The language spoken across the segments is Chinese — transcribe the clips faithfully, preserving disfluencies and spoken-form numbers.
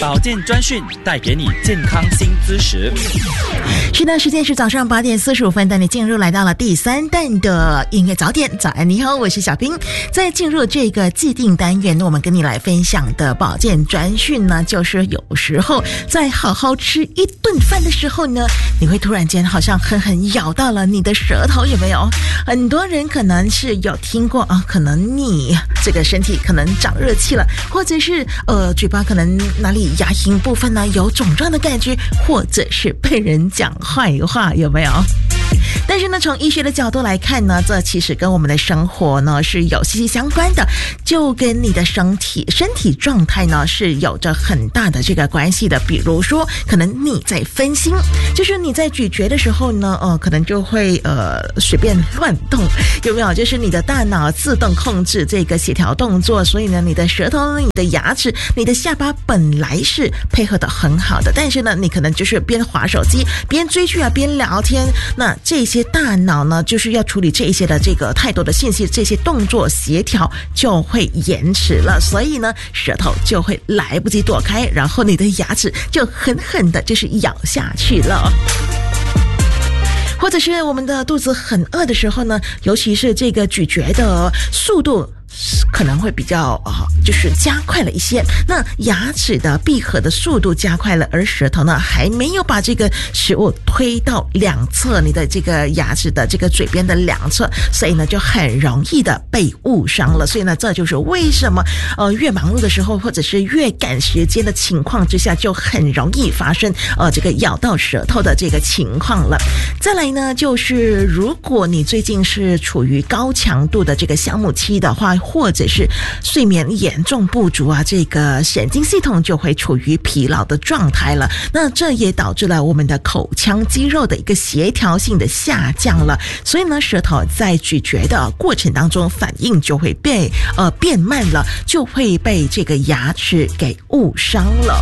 保健专讯带给你健康新知识。 是的，时间是早上八点四十五分，带你进入来到了第三弹的音乐早点。早安，你好，我是小冰。在进入这个既定单元，我们跟你来分享的保健专讯呢，就是有时候在好好吃一顿饭的时候呢，你会突然间好像狠狠咬到了你的舌头，有没有？很多人可能是有听过啊，可能你这个身体可能长热气了，或者是呃嘴巴可能哪里牙龈部分呢有肿胀的感觉，或者是被人讲坏话，有没有？但是呢，从医学的角度来看呢，这其实跟我们的生活呢是有息息相关的，就跟你的身体身体状态呢是有着很大的这个关系的。比如说，可能你在分心，就是你在咀嚼的时候呢，呃，可能就会呃随便乱动，有没有？就是你的大脑自动控制这个协调动作，所以呢，你的舌头、你的牙齿、你的下巴本来是配合的很好的，但是呢，你可能就是边滑手机、边追剧啊、边聊天，那这些大脑呢，就是要处理这一些的这个太多的信息，这些动作协调就会延迟了，所以呢，舌头就会来不及躲开，然后你的牙齿就狠狠的就是咬下去了。或者是我们的肚子很饿的时候呢，尤其是这个咀嚼的速度可能会比较啊、呃，就是加快了一些。那牙齿的闭合的速度加快了，而舌头呢还没有把这个食物推到两侧，你的这个牙齿的这个嘴边的两侧，所以呢就很容易的被误伤了。所以呢，这就是为什么呃越忙碌的时候，或者是越赶时间的情况之下，就很容易发生呃这个咬到舌头的这个情况了。再来呢，就是如果你最近是处于高强度的这个项目期的话，或者是睡眠严重不足啊，这个神经系统就会处于疲劳的状态了。那这也导致了我们的口腔肌肉的一个协调性的下降了，所以呢，舌头在咀嚼的过程当中反应就会被呃变慢了，就会被这个牙齿给误伤了。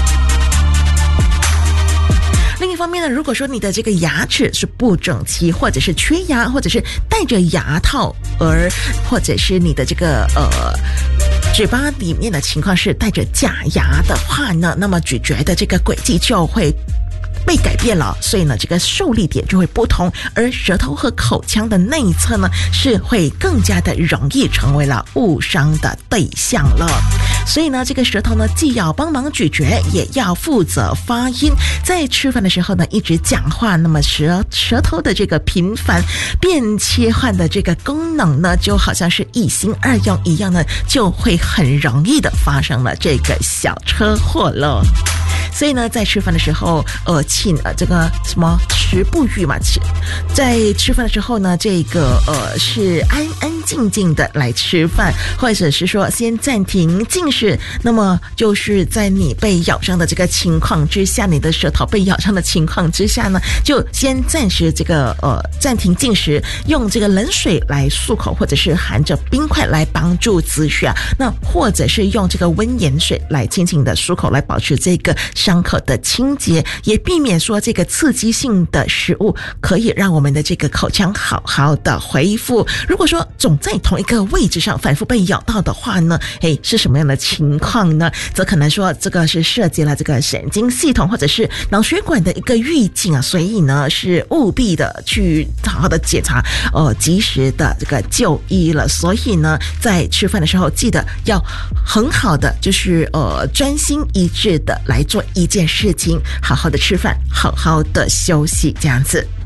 另一方面呢，如果说你的这个牙齿是不整齐，或者是缺牙，或者是戴着牙套，而或者是你的这个呃嘴巴里面的情况是带着假牙的话呢，那么咀嚼的这个轨迹就会被改变了，所以呢，这个受力点就会不同，而舌头和口腔的内侧呢，是会更加的容易成为了误伤的对象了。所以呢，这个舌头呢，既要帮忙咀嚼，也要负责发音。在吃饭的时候呢，一直讲话，那么舌舌头的这个频繁变切换的这个功能呢，就好像是一心二用一样呢，就会很容易的发生了这个小车祸了。所以呢，在吃饭的时候，呃，请呃这个什么食不语嘛，吃在吃饭的时候呢，这个呃是安安静静的来吃饭，或者是说先暂停进食。那么就是在你被咬伤的这个情况之下，你的舌头被咬伤的情况之下呢，就先暂时这个呃暂停进食，用这个冷水来漱口，或者是含着冰块来帮助止血，那或者是用这个温盐水来轻轻的漱口，来保持这个伤口的清洁，也避免说这个刺激性的食物可以让我们的这个口腔好好的恢复。如果说总在同一个位置上反复被咬到的话呢，诶，是什么样的情况呢？则可能说这个是涉及了这个神经系统或者是脑血管的一个预警啊，所以呢是务必的去好好的检查，呃，及时的这个就医了。所以呢，在吃饭的时候记得要很好的就是呃专心一致的来做一件事情，好好的吃饭，好好的休息，这样子。